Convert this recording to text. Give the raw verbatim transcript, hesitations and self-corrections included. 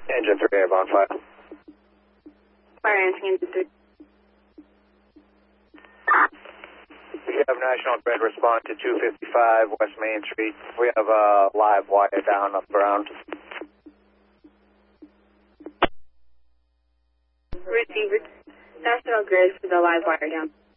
Engine three, Avon file. Fire answering engine three. We have National Grid respond to two fifty-five West Main Street. We have a live wire down up ground. Receiver. National Grid for the live wire down.